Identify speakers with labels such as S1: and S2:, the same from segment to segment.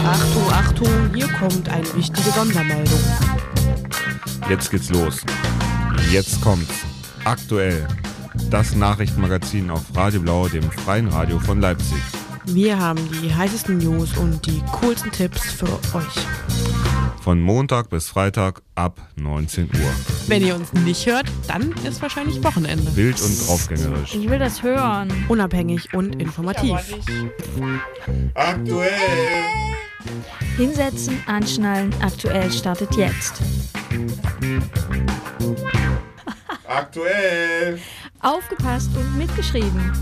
S1: Achtung, Achtung, hier kommt eine wichtige Sondermeldung.
S2: Jetzt geht's los. Jetzt kommt's. Aktuell. Das Nachrichtenmagazin auf Radio Blau, dem freien Radio von Leipzig.
S1: Wir haben die heißesten News und die coolsten Tipps für euch.
S2: Von Montag bis Freitag ab 19 Uhr.
S1: Wenn ihr uns nicht hört, dann ist wahrscheinlich Wochenende.
S2: Wild und draufgängerisch.
S3: Ich will das hören.
S1: Unabhängig und informativ.
S2: Aktuell.
S3: Hinsetzen, anschnallen, aktuell startet jetzt.
S2: Aktuell.
S3: Aufgepasst und mitgeschrieben.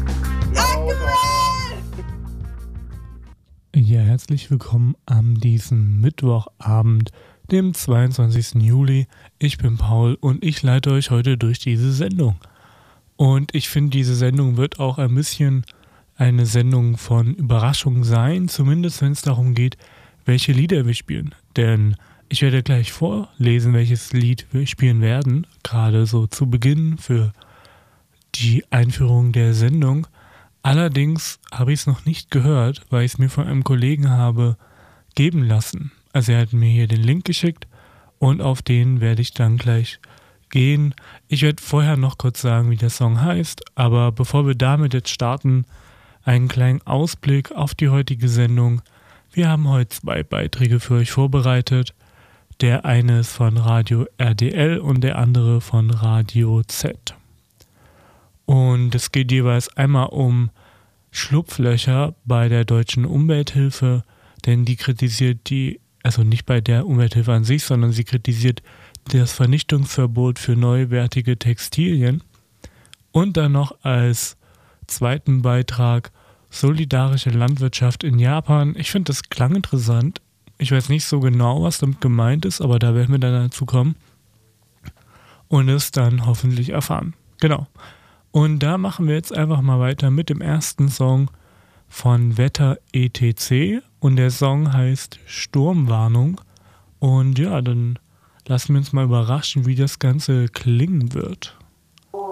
S4: Ja, herzlich willkommen an diesem Mittwochabend, dem 22. Juli. Ich bin Paul und ich leite euch heute durch diese Sendung. Und ich finde, diese Sendung wird auch ein bisschen eine Sendung von Überraschung sein, zumindest wenn es darum geht, welche Lieder wir spielen. Denn ich werde gleich vorlesen, welches Lied wir spielen werden, gerade so zu Beginn für die Einführung der Sendung. Allerdings habe ich es noch nicht gehört, weil ich es mir von einem Kollegen habe geben lassen. Also er hat mir hier den Link geschickt und auf den werde ich dann gleich gehen. Ich werde vorher noch kurz sagen, wie der Song heißt, aber bevor wir damit jetzt starten, einen kleinen Ausblick auf die heutige Sendung. Wir haben heute 2 Beiträge für euch vorbereitet. Der eine ist von Radio RDL und der andere von Radio Z. Und es geht jeweils einmal um Schlupflöcher bei der Deutschen Umwelthilfe, denn die kritisiert also nicht bei der Umwelthilfe an sich, sondern sie kritisiert das Vernichtungsverbot für neuwertige Textilien. Und dann noch als zweiten Beitrag solidarische Landwirtschaft in Japan. Ich finde, das klang interessant. Ich weiß nicht so genau, was damit gemeint ist, aber da werden wir dann dazu kommen und es dann hoffentlich erfahren. Genau. Und da machen wir jetzt einfach mal weiter mit dem ersten Song von Wetter ETC und der Song heißt Sturmwarnung. Und ja, dann lassen wir uns mal überraschen, wie das Ganze klingen wird.